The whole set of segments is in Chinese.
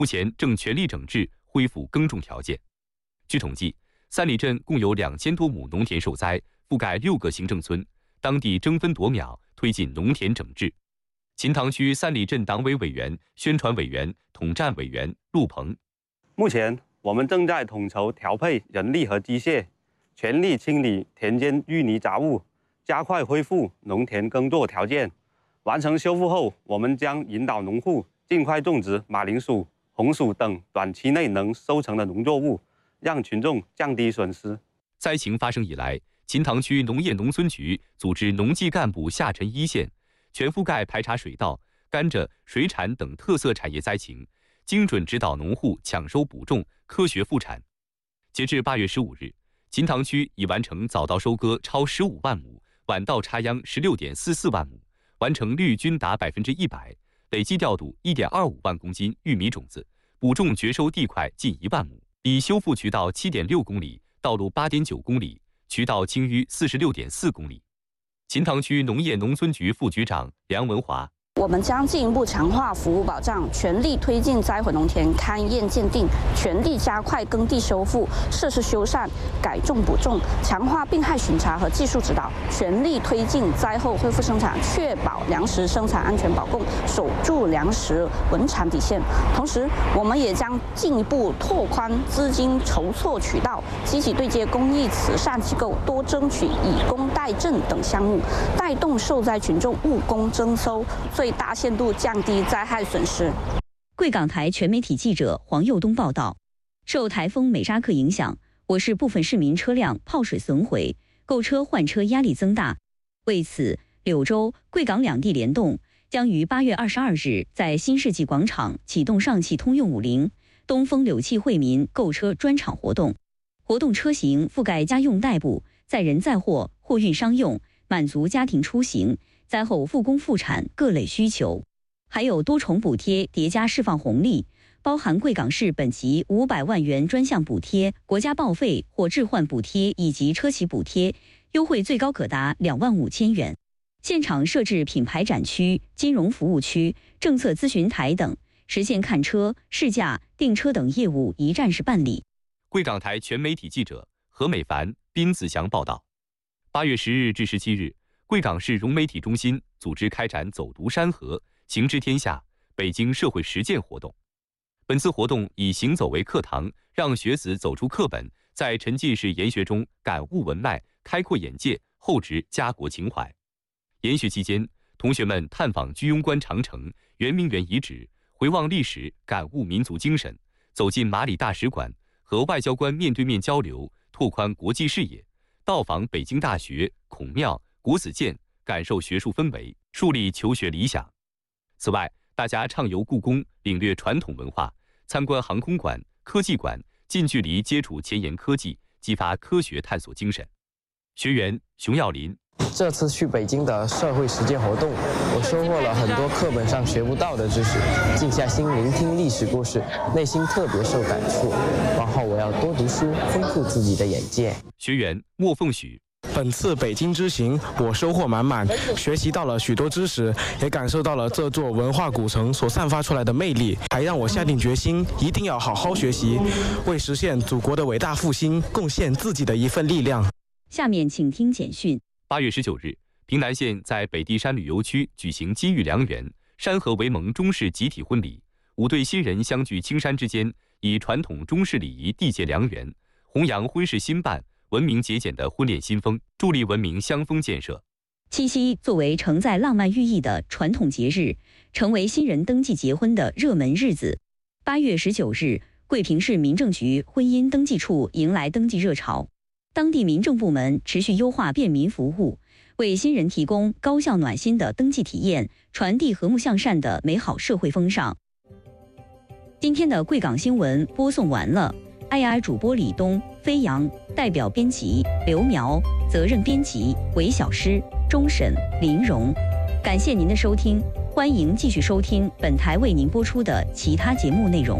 目前正全力整治，恢复耕种条件。据统计，三里镇共有2000多亩农田受灾，覆盖6个行政村，当地争分夺秒推进农田整治。秦塘区三里镇党委委员、宣传委员、统战委员陆鹏： 目前我们正在统筹调配人力和机械，全力清理田间淤泥杂物，加快恢复农田耕作条件。完成修复后，我们将引导农户尽快种植马铃薯、红薯等短期内能收成的农作物，让群众降低损失。 灾情发生以来，秦塘区农业农村局组织农技干部下沉一线，全覆盖排查水稻、甘蔗、水产等特色产业灾情，精准指导农户抢收补种、科学复产。截至8月15日，秦塘区已完成早稻收割超15万亩，晚稻插秧16.44万亩，完成率均达100%，累计调度1.25万公斤玉米种子，补种绝收地块近1万亩，已修复渠道7.6公里，道路8.9公里，渠道清淤46.4公里。秦塘区农业农村局副局长梁文华： 我们将进一步强化服务保障，全力推进灾毁农田勘验鉴定，全力加快耕地修复、设施修缮、改种补种，强化病害巡查和技术指导，全力推进灾后恢复生产，确保粮食生产安全保供，守住粮食稳产底线。同时，我们也将进一步拓宽资金筹措渠道，积极对接公益慈善机构，多争取以工代赈等项目，带动受灾群众务工增收，最大限度降低灾害损失。 贵港台全媒体记者黄佑东报道：受台风美沙克影响，我市部分市民车辆泡水损毁，购车换车压力增大。为此，柳州、贵港两地联动，将于8月22日在新世纪广场启动上汽通用50、东风柳汽惠民购车专场活动。活动车型覆盖家用代步、载人载货、货运商用，满足家庭出行、灾后复工复产各类需求，还有多重补贴叠加释放红利，包含贵港市本级500万元专项补贴、国家报废或置换补贴以及车企补贴，优惠最高可达25000元。现场设置品牌展区、金融服务区、政策咨询台等，实现看车、试驾、订车等业务一站式办理。 贵港台全媒体记者何美凡、宾子祥报道。8月10日至17日，贵港市融媒体中心组织开展走读山河、行知天下、北京社会实践活动。本次活动以行走为课堂，让学子走出课本，在沉浸式研学中感悟文脉，开阔眼界，厚植家国情怀。研学期间，同学们探访居庸关长城、圆明园遗址，回望历史，感悟民族精神，走进马里大使馆，和外交官面对面交流，拓宽国际视野，到访北京大学、孔庙、国子监，感受学术氛围，树立求学理想。此外，大家畅游故宫，领略传统文化，参观航空馆、科技馆，近距离接触前沿科技，激发科学探索精神。学员熊耀林： 这次去北京的社会实践活动，我收获了很多课本上学不到的知识，静下心聆听历史故事，内心特别受感触。往后我要多读书，丰富自己的眼界。 学员莫凤许： 本次北京之行，我收获满满，学习到了许多知识，也感受到了这座文化古城所散发出来的魅力，还让我下定决心，一定要好好学习，为实现祖国的伟大复兴贡献自己的一份力量。 下面请听简讯。 8月19日，平南县在北帝山旅游区举行金玉良缘、山河为盟中式集体婚礼，5对新人相聚青山之间，以传统中式礼仪缔结良缘，弘扬婚事兴办、文明节俭的婚恋新风，助力文明乡风建设。 七夕作为承载浪漫寓意的传统节日，成为新人登记结婚的热门日子。8月19日，贵平市民政局婚姻登记处迎来登记热潮。当地民政部门持续优化便民服务，为新人提供高效暖心的登记体验，传递和睦向善的美好社会风尚。今天的贵港新闻播送完了，IR 主播李东、飞扬，代表编辑刘苗，责任编辑韦小诗、钟审、林荣。感谢您的收听，欢迎继续收听本台为您播出的其他节目内容。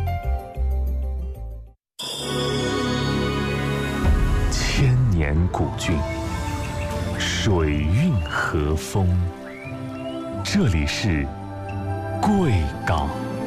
千年古郡，水韵和风，这里是贵港。